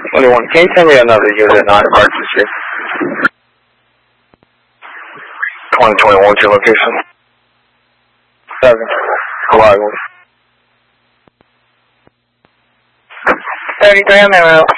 21. Can you send me another unit on Archer Street? 2021 to location. 7. Arrival. 33 on the route.